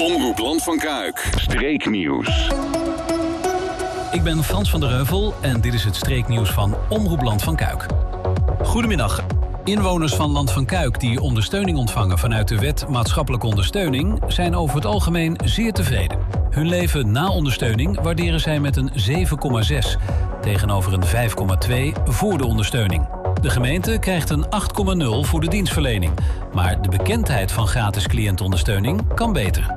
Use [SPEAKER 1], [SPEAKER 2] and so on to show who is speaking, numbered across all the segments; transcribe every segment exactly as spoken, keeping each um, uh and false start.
[SPEAKER 1] Omroep Land van Kuik. Streeknieuws.
[SPEAKER 2] Ik ben Frans van der Heuvel en dit is het streeknieuws van Omroep Land van Kuik. Goedemiddag. Inwoners van Land van Kuik die ondersteuning ontvangen vanuit de wet maatschappelijke ondersteuning zijn over het algemeen zeer tevreden. Hun leven na ondersteuning waarderen zij met een zeven komma zes tegenover een vijf komma twee voor de ondersteuning. De gemeente krijgt een acht komma nul voor de dienstverlening, maar de bekendheid van gratis cliëntondersteuning kan beter.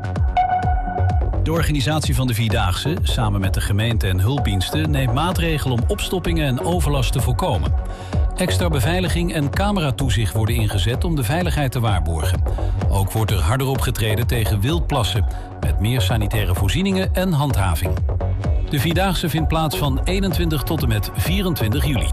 [SPEAKER 2] De organisatie van de Vierdaagse, samen met de gemeente en hulpdiensten, neemt maatregelen om opstoppingen en overlast te voorkomen. Extra beveiliging en cameratoezicht worden ingezet om de veiligheid te waarborgen. Ook wordt er harder opgetreden tegen wildplassen, met meer sanitaire voorzieningen en handhaving. De Vierdaagse vindt plaats van eenentwintig tot en met vierentwintig juli.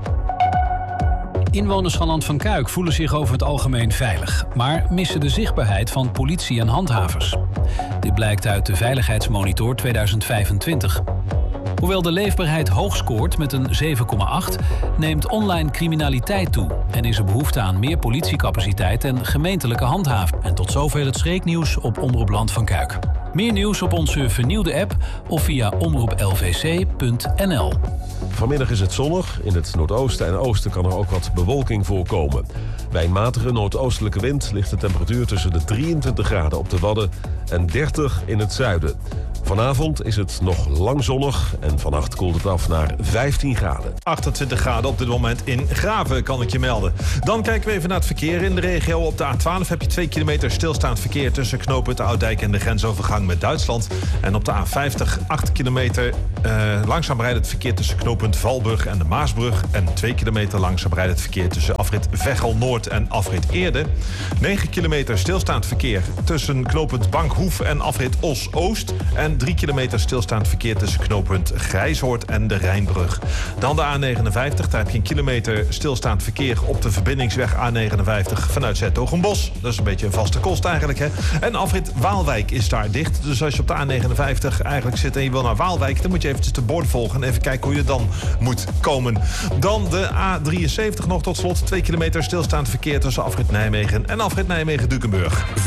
[SPEAKER 2] Inwoners van Land van Kuik voelen zich over het algemeen veilig, maar missen de zichtbaarheid van politie en handhavers. Dit blijkt uit de Veiligheidsmonitor tweeduizend vijfentwintig. Hoewel de leefbaarheid hoog scoort met een zeven komma acht, neemt online criminaliteit toe en is er behoefte aan meer politiecapaciteit en gemeentelijke handhaving. En tot zover het streeknieuws op Omroep Land van Kuik. Meer nieuws op onze vernieuwde app of via omroep l v c punt n l.
[SPEAKER 3] Vanmiddag is het zonnig. In het noordoosten en oosten kan er ook wat bewolking voorkomen. Bij een matige noordoostelijke wind ligt de temperatuur tussen de drieëntwintig graden op de Wadden en dertig in het zuiden. Vanavond is het nog lang zonnig en vannacht koelt het af naar vijftien graden.
[SPEAKER 4] achtentwintig graden op dit moment in Graven, kan ik je melden. Dan kijken we even naar het verkeer in de regio. Op de A twaalf heb je twee kilometer stilstaand verkeer tussen knooppunt Oudijk en de grensovergang met Duitsland. En op de A vijftig acht kilometer uh, langzaam rijdt het verkeer tussen knooppunt Valbrug en de Maasbrug. En twee kilometer langzaam rijdt het verkeer tussen afrit Veghel Noord en afrit Eerde. negen kilometer stilstaand verkeer tussen knooppunt Bankhoef en afrit Os Oost. En drie kilometer stilstaand verkeer tussen knooppunt Grijshoort en de Rijnbrug. Dan de A negenenvijftig, daar heb je een kilometer stilstaand verkeer op de verbindingsweg A negenenvijftig vanuit 's-Hertogenbosch. Dat is een beetje een vaste kost eigenlijk, hè. En afrit Waalwijk is daar dicht. Dus als je op de A negenenvijftig eigenlijk zit en je wil naar Waalwijk, dan moet je eventjes de borden volgen en even kijken hoe je dan moet komen. Dan de A drieënzeventig nog tot slot. twee kilometer stilstaand verkeer tussen afrit Nijmegen en afrit Nijmegen-Dukenburg.
[SPEAKER 1] V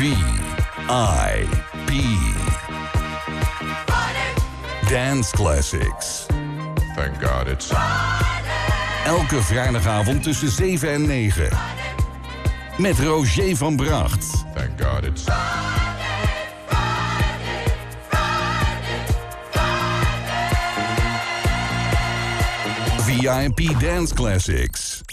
[SPEAKER 1] I P Dance Classics.
[SPEAKER 5] Thank God it's...
[SPEAKER 1] Elke vrijdagavond tussen zeven en negen. Met Roger van Bracht.
[SPEAKER 5] Thank God it's...
[SPEAKER 1] V I P Dance Classics.